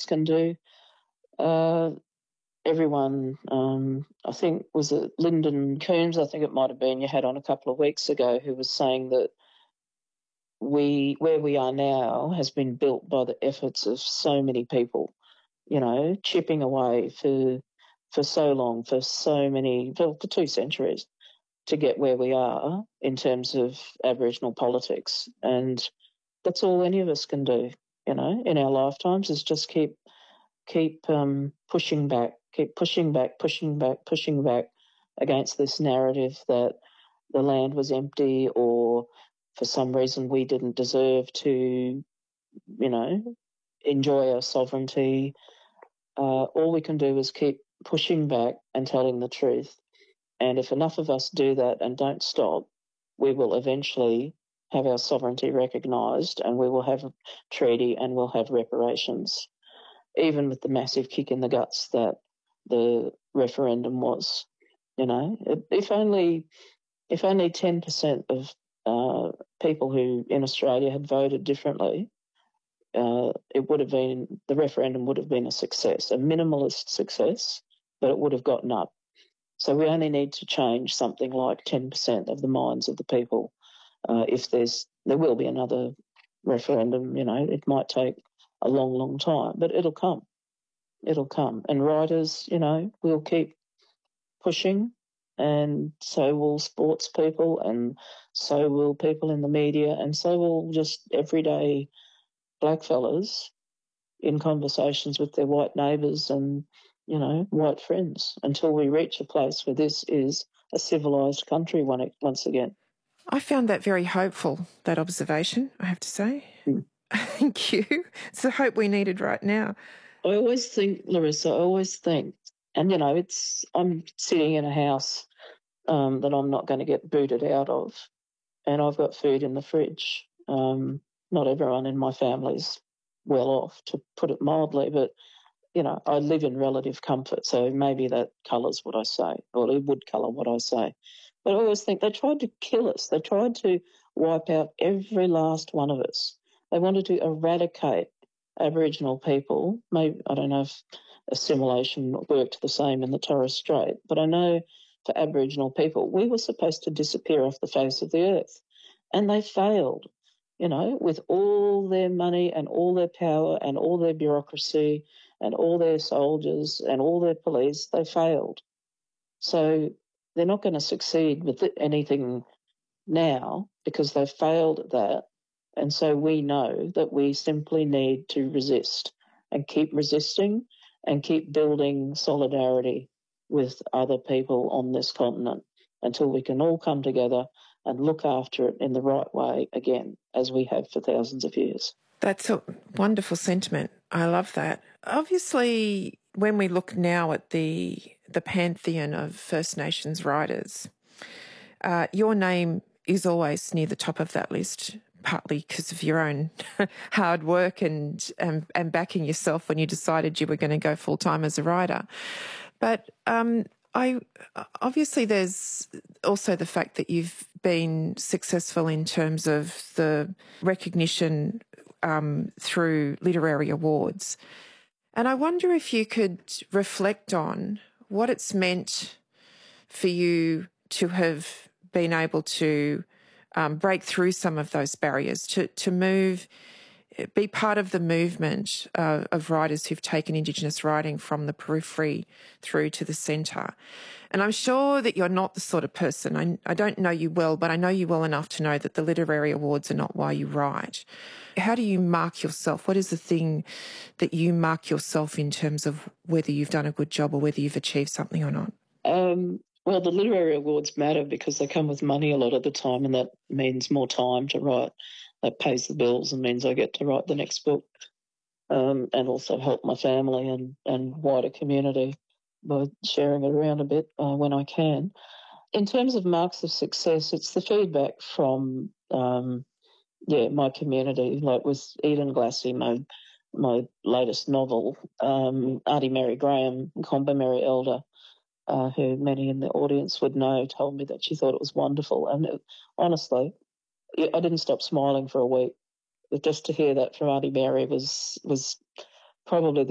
us can do. Everyone, I think, was it Lyndon Coombs, I think it might have been, you had on a couple of weeks ago, who was saying that where we are now has been built by the efforts of so many people, chipping away for so long, for 2 centuries to get where we are in terms of Aboriginal politics. And that's all any of us can do, in our lifetimes, is just keep pushing back against this narrative that the land was empty, or for some reason we didn't deserve to, enjoy our sovereignty. All we can do is keep pushing back and telling the truth. And if enough of us do that and don't stop, we will eventually have our sovereignty recognised, and we will have a treaty and we'll have reparations, even with the massive kick in the guts that the referendum was. If only 10% of people who in Australia had voted differently, the referendum would have been a success, a minimalist success, but it would have gotten up. So we only need to change something like 10% of the minds of the people. There will be another referendum, it might take a long, long time, but it'll come. It'll come. And writers, we'll keep pushing, and so will sports people, and so will people in the media, and so will just everyday blackfellas in conversations with their white neighbours and, white friends, until we reach a place where this is a civilised country once again. I found that very hopeful, that observation, I have to say. Thank you. It's the hope we needed right now. I always think, Larissa, and, I'm sitting in a house that I'm not going to get booted out of, and I've got food in the fridge. Not everyone in my family's well off, to put it mildly, but, I live in relative comfort, so maybe that colours what I say, or it would colour what I say. But I always think they tried to kill us. They tried to wipe out every last one of us. They wanted to eradicate Aboriginal people. Maybe, I don't know if assimilation worked the same in the Torres Strait, but I know for Aboriginal people, we were supposed to disappear off the face of the earth, and they failed, with all their money and all their power and all their bureaucracy and all their soldiers and all their police. They failed. So they're not going to succeed with anything now because they failed at that. And so we know that we simply need to resist and keep resisting and keep building solidarity with other people on this continent until we can all come together and look after it in the right way again, as we have for thousands of years. That's a wonderful sentiment. I love that. Obviously, when we look now at the pantheon of First Nations writers, your name is always near the top of that list, partly because of your own hard work and backing yourself when you decided you were going to go full-time as a writer. But obviously there's also the fact that you've been successful in terms of the recognition through literary awards. And I wonder if you could reflect on what it's meant for you to have been able to break through some of those barriers, to move, be part of the movement of writers who've taken Indigenous writing from the periphery through to the centre. And I'm sure that you're not the sort of person, I don't know you well, but I know you well enough to know that the literary awards are not why you write. How do you mark yourself? What is the thing that you mark yourself in terms of whether you've done a good job or whether you've achieved something or not? Well, the literary awards matter because they come with money a lot of the time, and that means more time to write. That pays the bills and means I get to write the next book, and also help my family and wider community by sharing it around a bit when I can. In terms of marks of success, it's the feedback from my community, like with Eden Glassy, my latest novel, Auntie Mary Graham, Comber Elder, who many in the audience would know, told me that she thought it was wonderful. And honestly, I didn't stop smiling for a week. But just to hear that from Auntie Mary was probably